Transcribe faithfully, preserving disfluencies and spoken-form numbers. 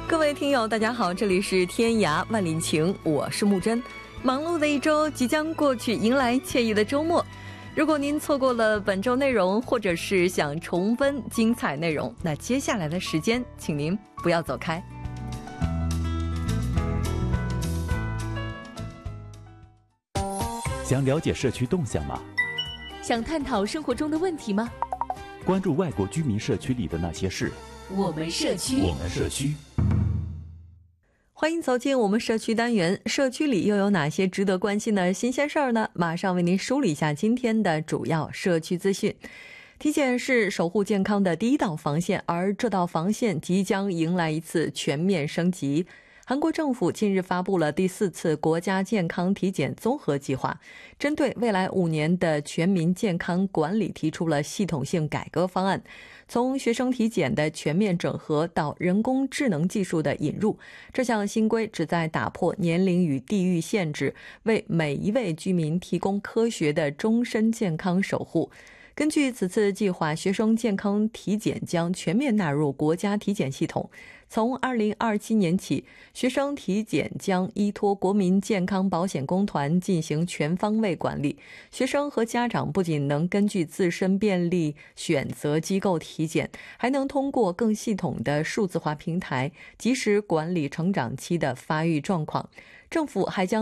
各位听友大家好，这里是天涯万里情，我是木真。忙碌的一周即将过去，迎来惬意的周末。如果您错过了本周内容，或者是想重温精彩内容，那接下来的时间请您不要走开。 想了解社区动向吗？ 想探讨生活中的问题吗？ 关注外国居民社区里的那些事。 我们社区， 我们社区。 欢迎走进我们社区单元，社区里又有哪些值得关心的新鲜事儿呢？马上为您梳理一下今天的主要社区资讯。体检是守护健康的第一道防线，而这道防线即将迎来一次全面升级。韩国政府近日发布了第四次国家健康体检综合计划，针对未来五年的全民健康管理提出了系统性改革方案，从学生体检的全面整合到人工智能技术的引入。这项新规旨在打破年龄与地域限制，为每一位居民提供科学的终身健康守护。根据此次计划，学生健康体检将全面纳入国家体检系统。从二零二七年起，学生体检将依托国民健康保险公团进行全方位管理。学生和家长不仅能根据自身便利选择机构体检，还能通过更系统的数字化平台，及时管理成长期的发育状况。政府还将